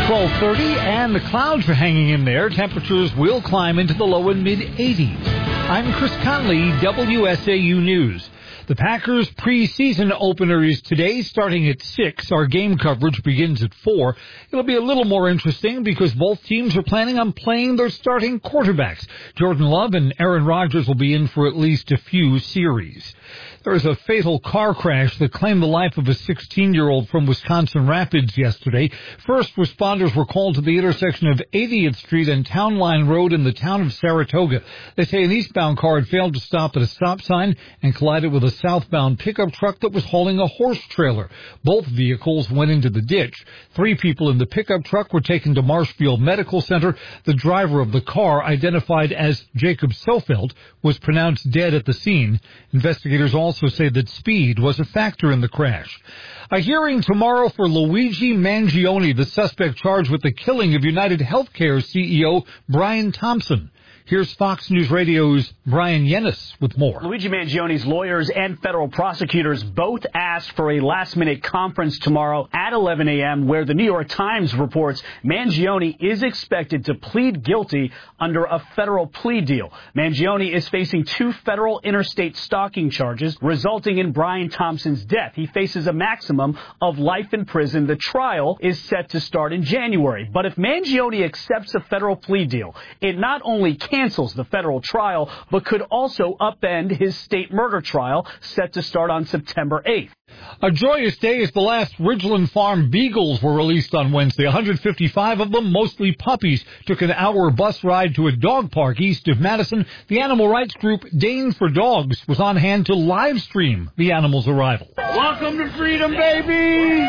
12:30, and the clouds are hanging in there. Temperatures will climb into the low and mid-80s. I'm Chris Conley, WSAU News. The Packers' preseason opener is today, starting at 6. Our game coverage begins at 4. It'll be a little more interesting because both teams are planning on playing their starting quarterbacks. Jordan Love and Aaron Rodgers will be in for at least a few series. There was a fatal car crash that claimed the life of a 16-year-old from Wisconsin Rapids yesterday. First responders were called to the intersection of 80th Street and Town Line Road in the town of Saratoga. They say an eastbound car had failed to stop at a stop sign and collided with a southbound pickup truck that was hauling a horse trailer. Both vehicles went into the ditch. 3 people in the pickup truck were taken to Marshfield Medical Center. The driver of the car, identified as Jacob Sofelt, was pronounced dead at the scene. Investigators also say that speed was a factor in the crash. A hearing tomorrow for Luigi Mangione, the suspect charged with the killing of United Healthcare CEO Brian Thompson. Here's Fox News Radio's Brian Yennis with more. Luigi Mangione's lawyers and federal prosecutors both asked for a last-minute conference tomorrow at 11 a.m. where the New York Times reports Mangione is expected to plead guilty under a federal plea deal. Mangione is facing 2 federal interstate stalking charges resulting in Brian Thompson's death. He faces a maximum of life in prison. The trial is set to start in January. But if Mangione accepts a federal plea deal, it not only cancels the federal trial, but could also upend his state murder trial set to start on September 8th. A joyous day as the last Ridgeland Farm Beagles were released on Wednesday. 155 of them, mostly puppies, took an hour bus ride to a dog park east of Madison. The animal rights group Dane for Dogs was on hand to live stream the animals' arrival. Welcome to freedom, baby!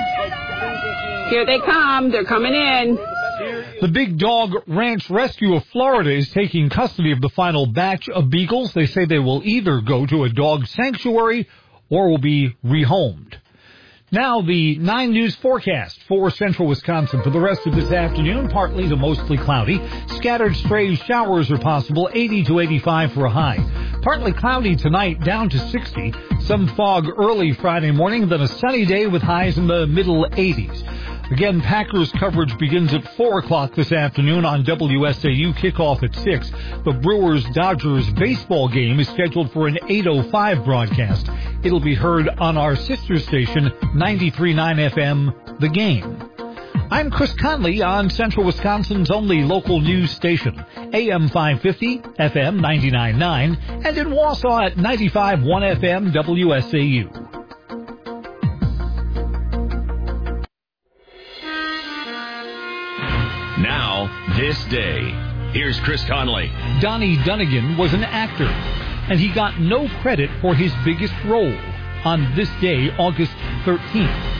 Here they come. They're coming in. The Big Dog Ranch Rescue of Florida is taking custody of the final batch of beagles. They say they will either go to a dog sanctuary or will be rehomed. Now the 9 News forecast for central Wisconsin for the rest of this afternoon. Partly to mostly cloudy. Scattered stray showers are possible, 80 to 85 for a high. Partly cloudy tonight, down to 60. Some fog early Friday morning, then a sunny day with highs in the middle 80s. Again, Packers coverage begins at 4 o'clock this afternoon on WSAU, kickoff at 6. The Brewers-Dodgers baseball game is scheduled for an 8:05 broadcast. It'll be heard on our sister station, 93.9 FM, The Game. I'm Chris Conley on Central Wisconsin's only local news station, AM 550, FM 99.9, and in Wausau at 95.1 FM, WSAU. Now, this day. Here's Chris Conley. Donnie Dunnigan was an actor, and he got no credit for his biggest role on this day, August 13th.